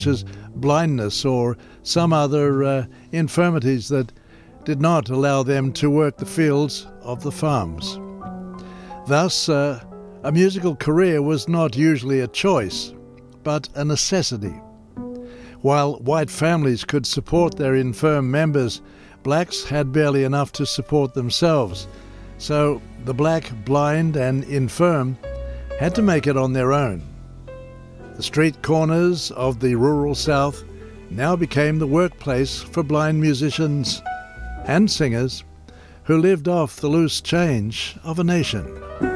as blindness or some other infirmities that did not allow them to work the fields of the farms. Thus, a musical career was not usually a choice, but a necessity. While white families could support their infirm members, blacks had barely enough to support themselves. So the black, blind and infirm had to make it on their own. The street corners of the rural South now became the workplace for blind musicians and singers who lived off the loose change of a nation.